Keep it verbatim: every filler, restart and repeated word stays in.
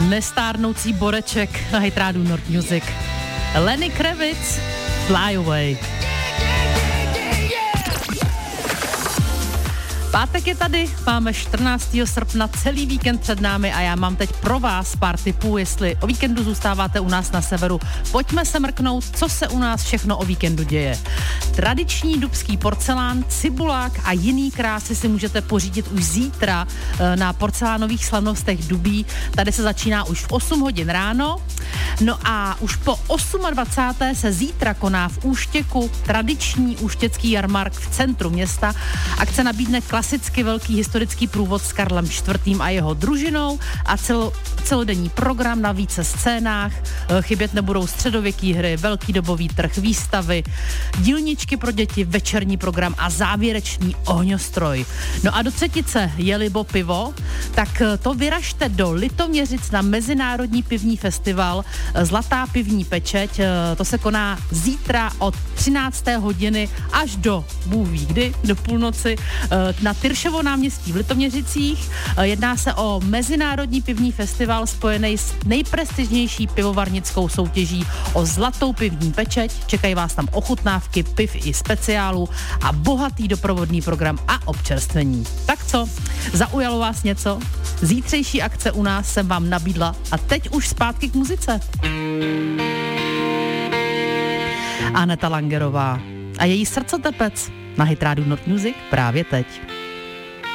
nestárnoucí boreček na hitrádu Nord Music. Lenny Kravitz, Fly Away. Pátek je tady, máme čtrnáctého srpna, celý víkend před námi a já mám teď pro vás pár tipů, jestli o víkendu zůstáváte u nás na severu. Pojďme se mrknout, co se u nás všechno o víkendu děje. Tradiční dubský porcelán, cibulák a jiný krásy si můžete pořídit už zítra na porcelánových slavnostech Dubí. Tady se začíná už v osm hodin ráno. No a už po dvacáté osmé se zítra koná v Úštěku tradiční úštěcký jarmark v centru města. Akce nabídne klasicky velký historický průvod s Karlem čtvrtým a jeho družinou a cel, celodenní program na více scénách. Chybět nebudou středověký hry, velký dobový trh, výstavy, dílničky pro děti, večerní program a závěrečný ohňostroj. No a do třetice je-libo pivo, tak to vyražte do Litoměřic na Mezinárodní pivní festival Zlatá pivní pečeť. To se koná zítra od třinácté hodiny až do Bůh ví kdy, do půlnoci na Tyršovo náměstí v Litoměřicích. Jedná se o mezinárodní pivní festival spojený s nejprestižnější pivovarnickou soutěží o Zlatou pivní pečeť. Čekají vás tam ochutnávky, piv i speciálů a bohatý doprovodný program a občerstvení. Tak co? Zaujalo vás něco? Zítřejší akce u nás jsem vám nabídla a teď už zpátky k muzice. Aneta Langerová a její srdcotepec na hitrádu Nord Music právě teď.